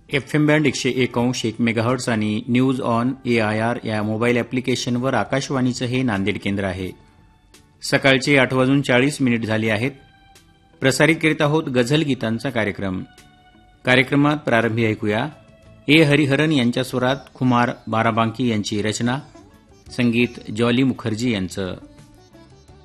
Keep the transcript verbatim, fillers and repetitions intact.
F M band एकशे एकांश एक megahertz आणि news on A I R या मोबाईल अॅप्लिकेशनवर आकाशवाणीचं हे नांदेड केंद्र आहे. सकाळचे आठ वाजून चाळीस मिनिट झाले आहेत. प्रसारित करीत आहोत गझल गीतांचा कार्यक्रम. कार्यक्रमात प्रारंभी ऐकूया ए हरिहरन यांच्या स्वरात खुमार बाराबांकी यांची रचना, संगीत जॉली मुखर्जी यांचं.